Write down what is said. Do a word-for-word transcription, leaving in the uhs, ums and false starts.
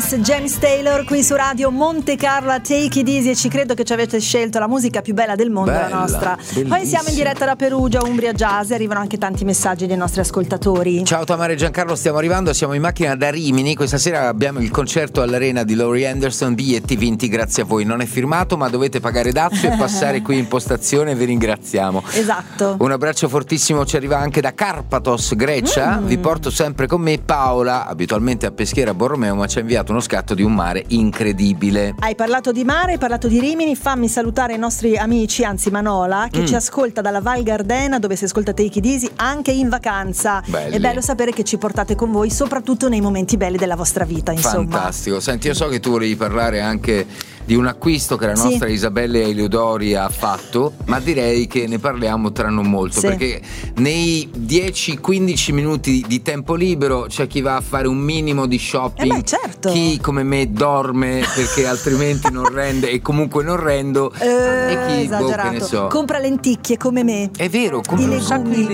Thomas, James Taylor qui su Radio Monte Carlo a Take It Easy, e ci credo che ci avete scelto la musica più bella del mondo, bella, la nostra. Bellissima. Poi siamo in diretta da Perugia, Umbria Jazz, e arrivano anche tanti messaggi dei nostri ascoltatori. Ciao Tamara e Giancarlo, stiamo arrivando, siamo in macchina da Rimini, questa sera abbiamo il concerto all'Arena di Laurie Anderson, biglietti vinti grazie a voi, non è firmato ma dovete pagare dazio e passare qui in postazione, vi ringraziamo. Esatto. Un abbraccio fortissimo ci arriva anche da Karpathos, Grecia, mm. vi porto sempre con me Paola, abitualmente a Peschiera Borromeo, ma ci ha inviato uno scatto di un mare incredibile. Hai parlato di mare, hai parlato di Rimini, fammi salutare i nostri amici, anzi Manola, che mm. ci ascolta dalla Val Gardena, dove si ascolta Take It Easy anche in vacanza. Belli. È bello sapere che ci portate con voi, soprattutto nei momenti belli della vostra vita, insomma. Fantastico. Senti, io so che tu volevi parlare anche di un acquisto che la nostra sì. Isabelle Eleodori ha fatto, ma direi che ne parliamo tra non molto, sì. perché nei dieci quindici minuti di tempo libero c'è chi va a fare un minimo di shopping, eh beh, certo. chi come me dorme perché altrimenti non rende e comunque non rendo, eh, e chi boh, che ne so, compra lenticchie come me, è vero, compra un sacco di